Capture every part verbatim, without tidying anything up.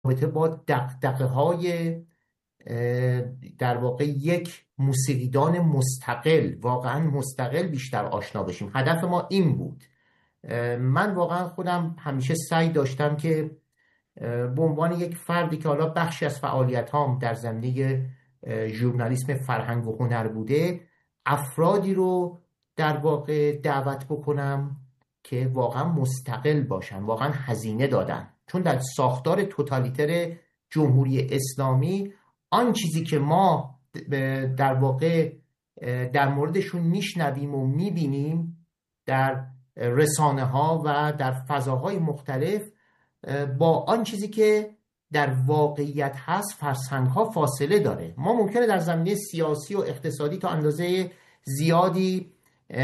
رابطه با دغدغه های در واقع یک موسیقیدان مستقل، واقعا مستقل بیشتر آشنا بشیم. هدف ما این بود. من واقعا خودم همیشه سعی داشتم که به عنوان یک فردی که حالا بخشی از فعالیت هام در زمینه ژورنالیسم فرهنگ و هنر بوده، افرادی رو در واقع دعوت بکنم که واقعا مستقل باشن، واقعا هزینه دادن. چون در ساختار توتالیتر جمهوری اسلامی آن چیزی که ما در واقع در موردشون میشنویم و میبینیم در رسانه ها و در فضاهای مختلف با آن چیزی که در واقعیت هست فرسنگ ها فاصله داره. ما ممکنه در زمینه سیاسی و اقتصادی تا اندازه زیادی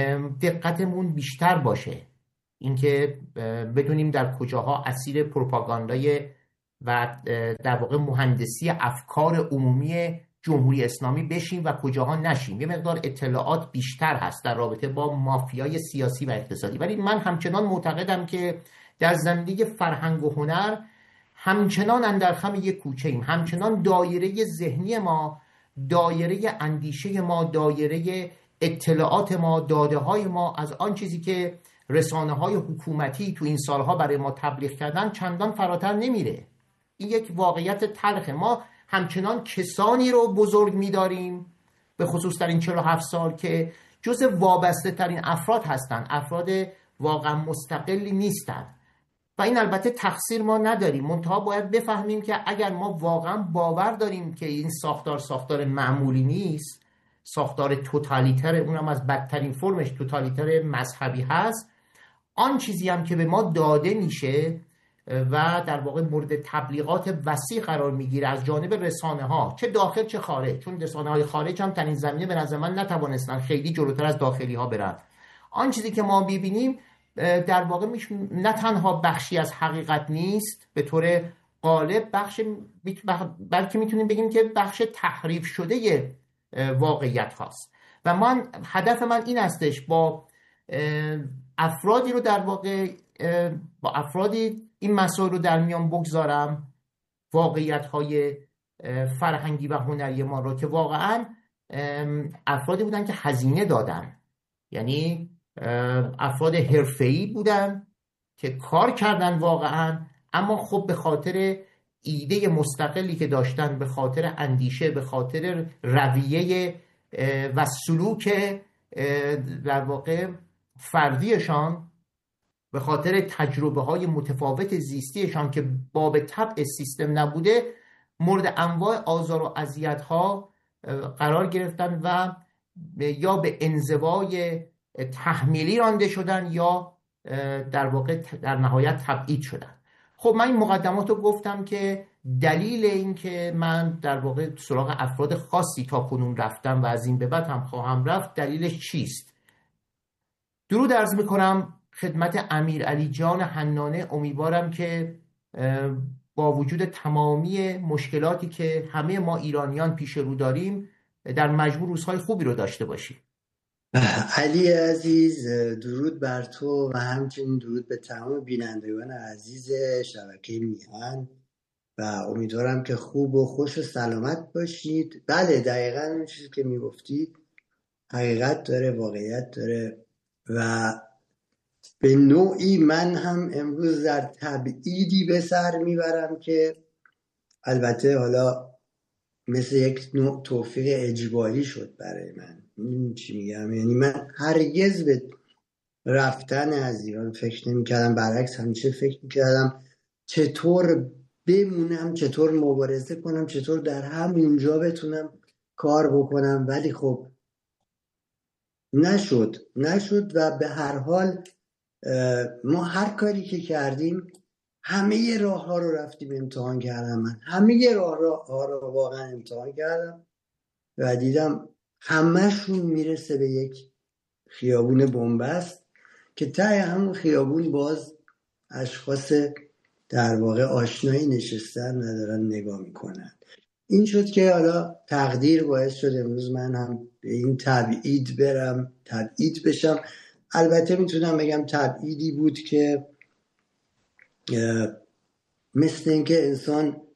دقتمون بیشتر باشه، اینکه بدونیم در کجاها اسیر پروپاگاندای و در واقع مهندسی افکار عمومی جمهوری اسلامی بشیم و کجاها نشیم. یه مقدار اطلاعات بیشتر هست در رابطه با مافیای سیاسی و اقتصادی، ولی من همچنان معتقدم که در زمینه فرهنگ و هنر همچنان اندر خم یک کوچه ایم، همچنان دایره ذهنی ما، دایره اندیشه ما، دایره اطلاعات ما، داده های ما از آن چیزی که رسانه های حکومتی تو این سالها برای ما تبلیغ کردن چندان فراتر نمیره. این یک واقعیت تلخه. ما همچنان کسانی رو بزرگ می‌داریم، به خصوص در این چهل و هفت سال، که جز وابسته ترین افراد هستن، افراد واقعا مستقلی نیستن. و این البته تقصیر ما نداریم، منتها باید بفهمیم که اگر ما واقعا باور داریم که این ساختار ساختار معمولی نیست، ساختار توتالیتر، اونم از بدترین فرمش توتالیتر مذهبی هست، آن چیزی هم که به ما داده میشه و در واقع مورد تبلیغات وسیع قرار میگیره از جانب رسانه ها، چه داخل چه خارج، چون رسانه های خارج هم در این زمینه به نظر من نتوانستن خیلی جلوتر از داخلی ها برن. آن چیزی که ما ببینیم در واقع میش... نه تنها بخشی از حقیقت نیست به طور غالب، بخش بلکه میتونیم بگیم که بخش تحریف شده واقعیت هاست. و من هدف من این استش با افرادی رو در واقع با افرادی این مسائل رو در میان بگذارم، واقعیت های فرهنگی و هنری ما رو، که واقعا افرادی بودن که هزینه دادن، یعنی افراد حرفه‌ای بودن که کار کردن واقعا، اما خب به خاطر ایده مستقلی که داشتن، به خاطر اندیشه، به خاطر رویه و سلوک در واقع فردیشان، به خاطر تجربه های متفاوت زیستیشان که باب طبع سیستم نبوده، مورد انواع آزار و اذیت ها قرار گرفتن و یا به انزوای تحمیلی رانده شدن یا در واقع در نهایت تبعید شدن. خب من این مقدمات رو گفتم که دلیل این که من در واقع سراغ افراد خاصی تا کنون رفتم و از این به بعد هم خواهم رفت، دلیلش چیست؟ درود عرض میکنم خدمت امیرعلی جان حنانه. امیدوارم که با وجود تمامی مشکلاتی که همه ما ایرانیان پیش رو داریم، در مجموع روزهای خوبی رو داشته باشیم. علی عزیز، درود بر تو و همچنین درود به تمام بینندگان عزیز شبکه میهن و امیدوارم که خوب و خوش و سلامت باشید. بله، دقیقاً اون چیزی که میگفتید حقیقت داره، واقعیت داره و به نوعی من هم امروز در تبعیدی به سر میبرم که البته حالا مثل یک نوع توفیق اجباری شد برای من. این چی میگم؟ یعنی من هرگز به رفتن از ایران فکر نمی کردم، برعکس همیشه فکر می کردم چطور بمونم، چطور مبارزه کنم، چطور در همونجا بتونم کار بکنم. ولی خب نشد نشد و به هر حال ما هر کاری که کردیم، همه راه ها رو رفتیم امتحان کردم. من همه راه ها رو واقعا امتحان کردم و دیدم همه‌شون میرسه به یک خیابون بنبست که ته همون خیابون باز اشخاص در واقع آشنایی نشستن و دارن نگاه میکنن. این شد که حالا تقدیر باعث شد امروز من هم به این تبعید برم، تبعید بشم. البته میتونم بگم تبعیدی بود که مثل اینکه انسان